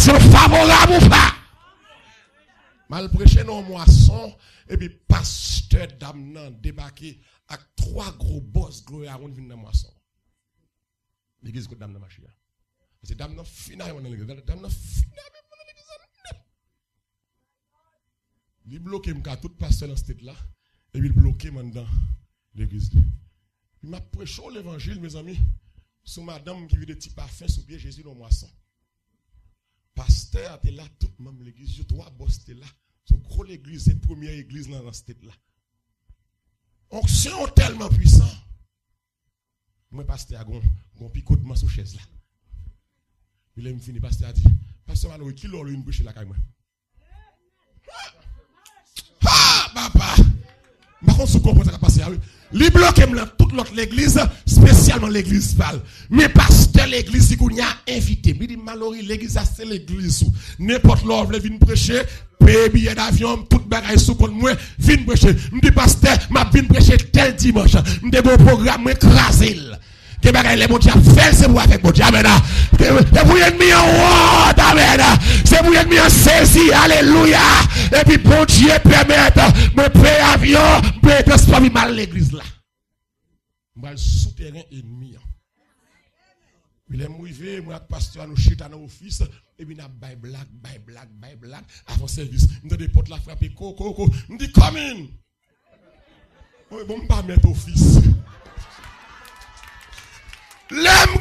C'est favorable ou pas? Mal prêché non moisson, et puis pasteur Damnan débarqué avec 3 gros boss gloire on vient dans moisson. L'église que Damnan marché. C'est Damnan finalement dans l'église. Damnan finalement dans l'église. Il bloqué m'ka tout pasteur dans cette là et puis il bloqué dans l'église. Il m'a prêché l'évangile mes amis sur madame qui vit des petits parfums sous pied Jésus dans moisson. Pasteur était là toute même l'église, 3 boss étaient là. Ce gros l'église, c'est la première église dans cette tête là. Onction tellement puissant. Moi, pasteur, a gon picotement sur chaise là. Il aime fini, pasteur a dit, pasteur Manoui, qui l'a une bouche là, moi? Ah, papa! Par contre, ce qu'on peut passer, li bloque toute l'autre l'église, spécialement l'église parle. Mais pasteur l'église, si qu'on y a invité, il dit, malheureux, l'église, c'est l'église. N'importe l'ordre, vient prêcher, paye billet d'avion, toute bagaille sous contre moi, vient prêcher. Me dit, pasteur, m'a vient prêcher tel dimanche. Me dit, bon programme, écrasé. Que bagaille les bon Dieu fait, c'est pour avec bon Dieu. Amen. C'est pour ennemi en haut, amen. C'est pour ennemi en saisi, alléluia. Et puis bon Dieu permette, me paye avion, me transformer mal l'église là. Mal souterrain ennemi. Il est mouillé, moi pasteur nous chita dans office et puis n'a bail blague avant service. Nous des portes la frapper coco. Nous dit come in. Bon pas mettre office. L'homme